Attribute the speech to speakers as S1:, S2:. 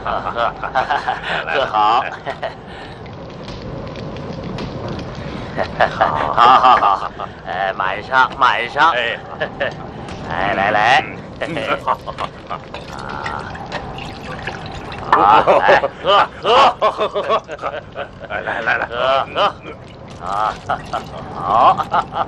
S1: 喝好。好，哎，满上，哎，来，好，来喝，
S2: 来，
S1: 喝，好，好。